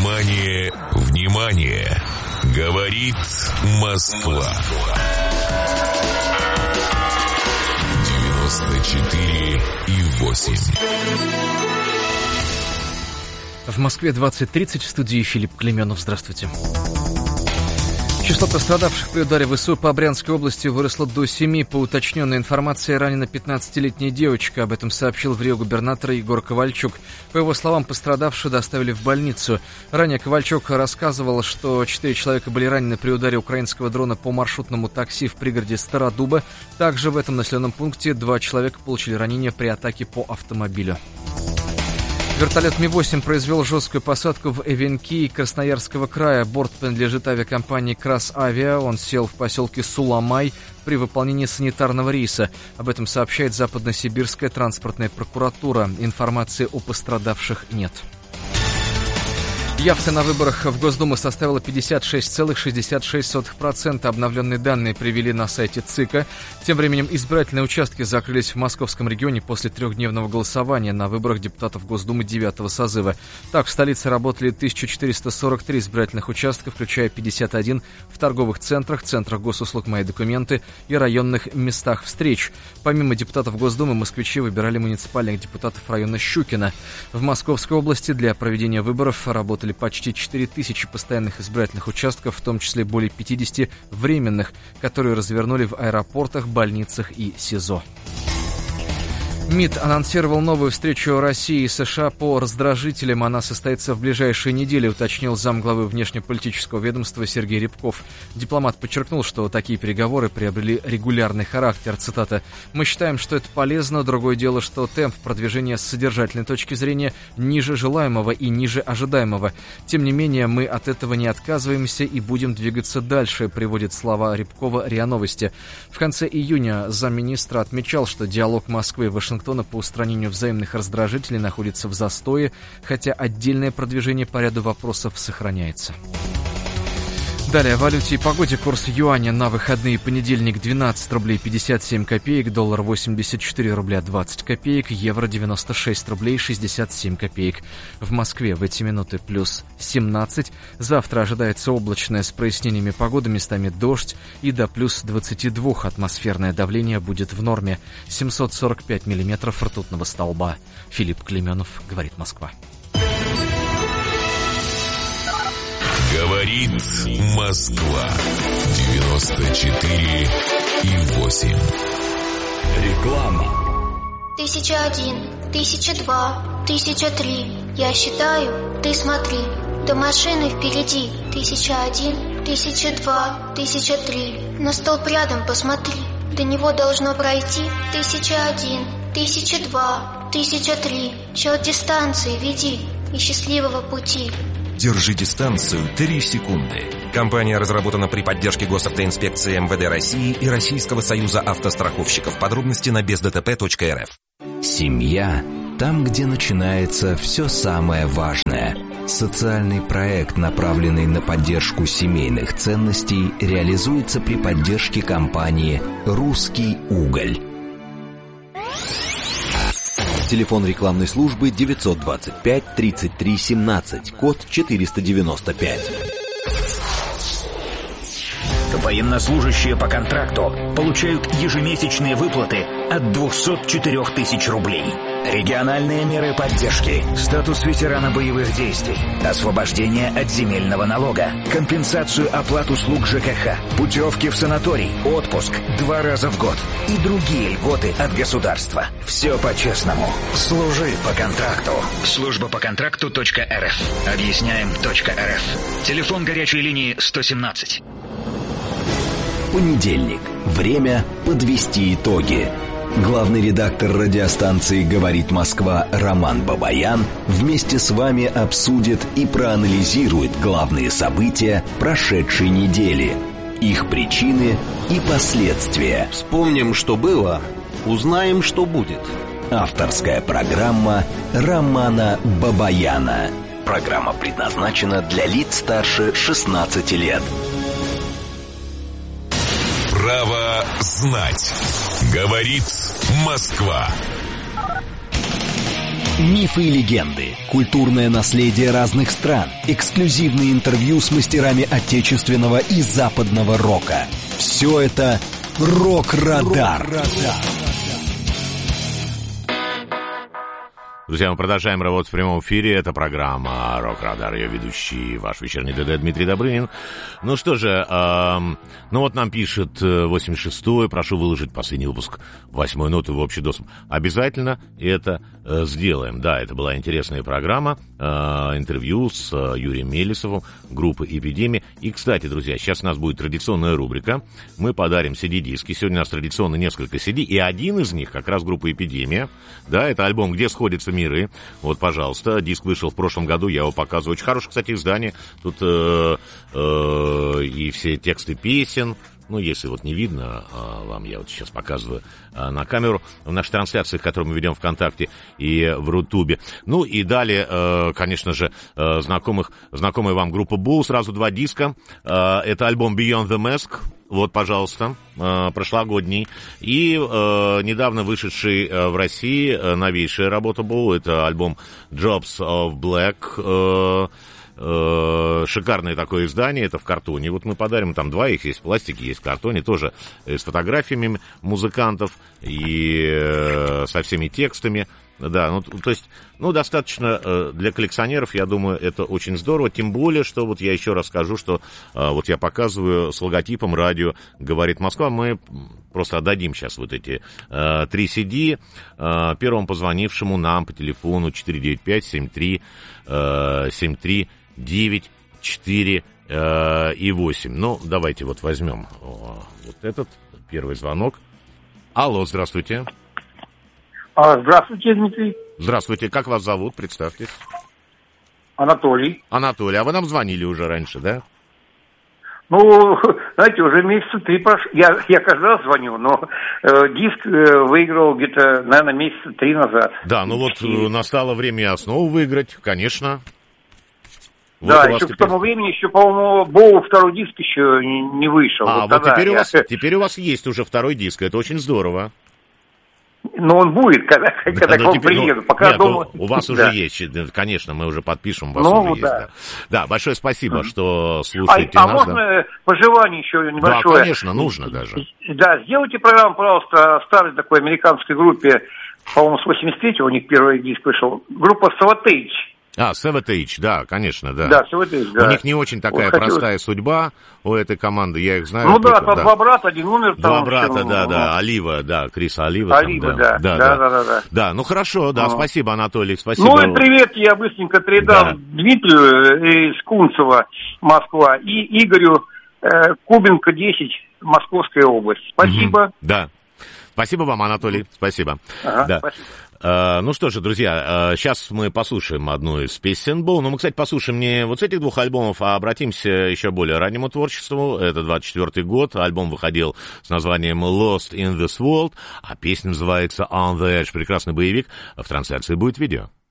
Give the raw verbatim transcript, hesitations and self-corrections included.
Внимание, внимание! Говорит Москва. девяносто четыре и восемь. В Москве двадцать тридцать, в студии Филипп Клеменов. Здравствуйте. Число пострадавших при ударе ВСУ по Брянской области выросло до семи. По уточненной информации, ранена пятнадцатилетняя девочка. Об этом сообщил в Рио губернатор Егор Ковальчук. По его словам, пострадавшую доставили в больницу. Ранее Ковальчук рассказывал, что четыре человека были ранены при ударе украинского дрона по маршрутному такси в пригороде Стародуба. Также в этом населенном пункте два человека получили ранения при атаке по автомобилю. Вертолет Ми восемь произвел жесткую посадку в Эвенки Красноярского края. Борт принадлежит авиакомпании «Красавиа». Он сел в поселке Суламай при выполнении санитарного рейса. Об этом сообщает Западносибирская транспортная прокуратура. Информации о пострадавших нет. Явка на выборах в Госдуму составила пятьдесят шесть целых шестьдесят шесть сотых процента. Обновленные данные привели на сайте ЦИКа. Тем временем избирательные участки закрылись в московском регионе после трехдневного голосования на выборах депутатов Госдумы девятого созыва. Так, в столице работали тысяча четыреста сорок три избирательных участка, включая пятьдесят один в торговых центрах, центрах госуслуг «Мои документы» и районных местах встреч. Помимо депутатов Госдумы, москвичи выбирали муниципальных депутатов района Щукина. В Московской области для проведения выборов работали почти четыре тысячи постоянных избирательных участков, в том числе более пятидесяти временных, которые развернули в аэропортах, больницах и СИЗО. МИД анонсировал новую встречу России и США по раздражителям. Она состоится в ближайшие недели, уточнил замглавы внешнеполитического ведомства Сергей Рябков. Дипломат подчеркнул, что такие переговоры приобрели регулярный характер. Цитата: «Мы считаем, что это полезно. Другое дело, что темп продвижения с содержательной точки зрения ниже желаемого и ниже ожидаемого. Тем не менее, мы от этого не отказываемся и будем двигаться дальше», приводит слова Рябкова РИА Новости. В конце июня замминистра отмечал, что диалог Москвы и Вашингтона по устранению взаимных раздражителей находится в застое, хотя отдельное продвижение по ряду вопросов сохраняется. Далее о валюте и погоде. Курс юаня на выходные: понедельник двенадцать рублей пятьдесят семь копеек, доллар восемьдесят четыре рубля двадцать копеек, евро девяносто шесть рублей шестьдесят семь копеек. В Москве в эти минуты плюс семнадцать. Завтра ожидается облачная с прояснениями погоды, местами дождь, и до плюс двадцати двух. Атмосферное давление будет в норме. семьсот сорок пять миллиметров ртутного столба. Филипп Клеменов, говорит Москва. Говорит Москва. девяносто четыре и восемь. Реклама. Тысяча один, тысяча два, тысяча три. Я считаю, ты смотри. До машины впереди. Тысяча один, тысяча два, тысяча три. На столб рядом посмотри. До него должно пройти. Тысяча один, тысяча два, тысяча три. Счет дистанции веди и счастливого пути. Держи дистанцию три секунды. Компания разработана при поддержке Госавтоинспекции эм вэ дэ России и Российского союза автостраховщиков. Подробности на без дэ тэ пэ точка эр эф. Семья – там, где начинается все самое важное. Социальный проект, направленный на поддержку семейных ценностей, реализуется при поддержке компании «Русский уголь». Телефон рекламной службы девятьсот двадцать пять тридцать три семнадцать, код четыреста девяносто пять. Военнослужащие по контракту получают ежемесячные выплаты от двухсот четырёх тысяч рублей. Региональные меры поддержки, статус ветерана боевых действий, освобождение от земельного налога, компенсацию оплат услуг ЖКХ, путевки в санаторий, отпуск два раза в год и другие льготы от государства. Все по-честному. Служи по контракту. Служба по контракту точка эр эф. Объясняем точка эр эф. Телефон горячей линии сто семнадцать. Понедельник. Время подвести итоги. Главный редактор радиостанции «Говорит Москва» Роман Бабаян вместе с вами обсудит и проанализирует главные события прошедшей недели, их причины и последствия. Вспомним, что было, узнаем, что будет. Авторская программа Романа Бабаяна. Программа предназначена для лиц старше шестнадцати лет. Право знать. Говорит Москва. Мифы и легенды, культурное наследие разных стран, эксклюзивные интервью с мастерами отечественного и западного рока. Все это «Рок-Радар». Друзья, мы продолжаем работать в прямом эфире. Это программа «Рок-Радар». Ее ведущий, ваш вечерний ДД Дмитрий Добрынин. Ну что же, эм, ну вот нам пишет восемьдесят шестой. Прошу выложить последний выпуск восьмой ноты в общий доступ. Обязательно это э, сделаем. Да, это была интересная программа. Э, интервью с э, Юрием Мелесовым, группы «Эпидемия». И, кстати, друзья, сейчас у нас будет традиционная рубрика. Мы подарим си ди-диски. Сегодня у нас традиционно несколько си ди. И один из них как раз группа «Эпидемия». Да, это альбом «Где сходятся миры». Вот, пожалуйста, диск вышел в прошлом году, я его показываю. Очень хорошее, кстати, издание. Тут э, э, и все тексты песен. Ну, если вот не видно э, вам, я вот сейчас показываю э, на камеру в нашей трансляции, которую мы ведем ВКонтакте и в Рутубе. Ну, и далее, э, конечно же, э, знакомых, знакомая вам группа Bull, сразу два диска. Э, это альбом Beyond the Mask. Вот, пожалуйста, э, прошлогодний. И э, недавно вышедший э, в России э, новейшая работа Bull. Это альбом Drops of Black. Э, э, шикарное такое издание. Это в картоне. Вот мы подарим, там два их есть, в пластике есть, в картоне. Тоже с фотографиями музыкантов и э, со всеми текстами. Да, ну, то есть, ну, достаточно э, для коллекционеров, я думаю, это очень здорово, тем более, что вот я еще раз скажу, что э, вот я показываю с логотипом радио «Говорит Москва», мы просто отдадим сейчас вот эти э, три си ди э, первому позвонившему нам по телефону четыре девять пять семь три семь три девять четыре и восемь. Ну, давайте вот возьмем вот этот первый звонок. Алло, здравствуйте. Здравствуйте, Дмитрий. Здравствуйте, как вас зовут? Представьтесь. Анатолий. Анатолий, а вы нам звонили уже раньше, да? Ну, знаете, уже месяца три прошло. Я, я каждый раз звоню, но э, диск э, выиграл где-то, наверное, месяца три назад. Да, ну вот и... настало время основу выиграть, конечно. Вот да, еще теперь... к тому времени еще, по-моему, Боу второй диск еще не, не вышел. А, вот, вот теперь, я... у вас, теперь у вас есть уже второй диск, это очень здорово. Но он будет, когда, когда да, к вам теперь, приеду. Ну, Пока нет, дома... ну, у вас да. уже есть, конечно, мы уже подпишем, у вас ну, уже да. есть. Да. да, большое спасибо, mm. что слушаете а, нас. А можно да. пожелание еще небольшое? Да, конечно, нужно даже. Да, сделайте программу, пожалуйста, о старой такой американской группе, по-моему, с восемьдесят третьего у них первый диск вышел. Группа Savatage. А, Savatage, да, конечно, да. Да, Savatage, да. У них не очень такая вот простая хотелось... судьба у этой команды, я их знаю. Ну да, там да. два брата, один умер. Два там, брата, общем, да, ну, да, Олива, да, Криса Олива. Олива, там, да. Да, да, да, да, да, да. Да, ну хорошо, да, ага. спасибо, Анатолий, спасибо. Ну и привет я быстренько передам да. Дмитрию из Кунцева, Москва, и Игорю э, Кубенко, десять, Московская область. Спасибо. Угу. Да. Спасибо вам, Анатолий, спасибо. Ага, да. спасибо. Uh, ну что же, друзья, uh, сейчас мы послушаем одну из песен Боу. Но мы, кстати, послушаем не вот с этих двух альбомов, а обратимся еще более раннему творчеству. Это двадцать четвёртый год. Альбом выходил с названием Lost in this World, а песня называется On the Edge. Прекрасный боевик. В трансляции будет видео.